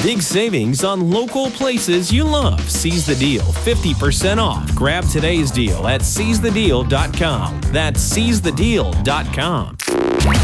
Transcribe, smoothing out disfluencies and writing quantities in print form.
Big savings on local places you love. Seize the deal, 50% off. Grab today's deal at seizethedeal.com. That's seizethedeal.com.